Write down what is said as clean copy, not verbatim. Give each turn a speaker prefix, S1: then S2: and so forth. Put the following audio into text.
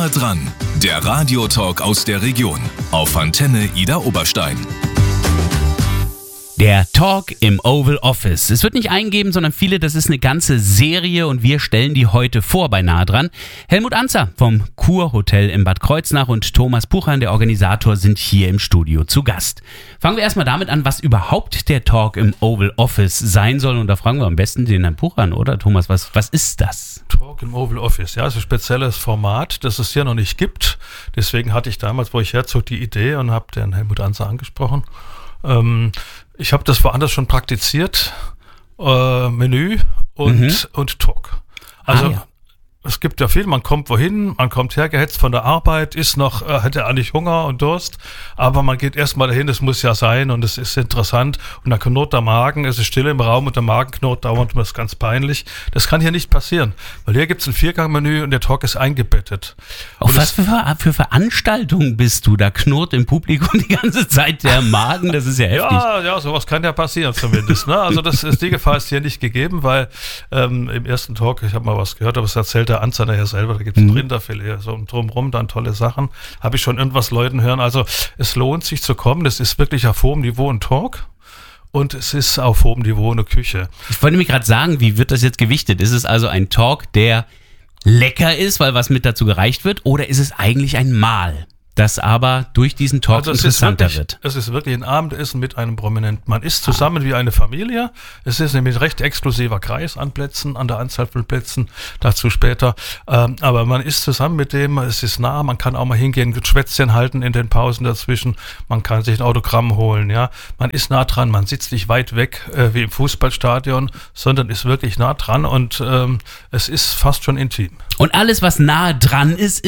S1: Nahe dran, der Radiotalk aus der Region auf Antenne Idar Oberstein.
S2: Der Talk im Oval Office. Es wird nicht eingeben, sondern viele, das ist eine ganze Serie und wir stellen die heute vor bei Nahe dran. Helmut Anzer vom Kurhotel in Bad Kreuznach und Thomas Puchan, der Organisator, sind hier im Studio zu Gast. Fangen wir erstmal damit an, was überhaupt der Talk im Oval Office sein soll. Und da fragen wir am besten den Herrn Puchan, oder Thomas, was ist das?
S3: Talk im Oval Office, ja, ist ein spezielles Format, das es hier noch nicht gibt. Deswegen hatte ich damals, wo ich herzog, die Idee und habe den Helmut Anzer angesprochen. Ich habe das woanders schon praktiziert, Menü und Talk. Also es gibt ja viel, man kommt wohin, man kommt hergehetzt von der Arbeit, hat ja eigentlich Hunger und Durst, aber man geht erstmal dahin, das muss ja sein und es ist interessant und dann knurrt der Magen, es ist still im Raum und der Magen knurrt dauernd und das ist ganz peinlich. Das kann hier nicht passieren, weil hier gibt es ein Viergangmenü und der Talk ist eingebettet.
S2: Auf was für Veranstaltungen bist du? Da knurrt im Publikum die ganze Zeit der Magen, das ist ja heftig.
S3: Ja, sowas kann ja passieren zumindest. Ne? Also die Gefahr ist hier nicht gegeben, weil im ersten Talk, ich habe mal was gehört, aber es erzählt der Anzer nachher selber, da gibt es Rinderfilet, so drumherum dann tolle Sachen. Habe ich schon irgendwas Leuten hören. Also es lohnt sich zu kommen, das ist wirklich auf hohem Niveau ein Talk. Und es ist auf hohem Niveau eine Küche.
S2: Ich wollte mir gerade sagen, wie wird das jetzt gewichtet? Ist es also ein Talk, der lecker ist, weil was mit dazu gereicht wird, oder ist es eigentlich ein Mahl, das aber durch diesen Talk interessanter wird?
S3: Es ist wirklich ein Abendessen mit einem Prominenten. Man isst zusammen wie eine Familie. Es ist nämlich ein recht exklusiver Kreis an Plätzen, an der Anzahl von Plätzen, dazu später. Aber man isst zusammen mit dem, es ist nah, man kann auch mal hingehen, ein Schwätzchen halten in den Pausen dazwischen. Man kann sich ein Autogramm holen, ja. Man ist nah dran, man sitzt nicht weit weg wie im Fußballstadion, sondern ist wirklich nah dran und es ist fast schon intim.
S2: Und alles, was nah dran ist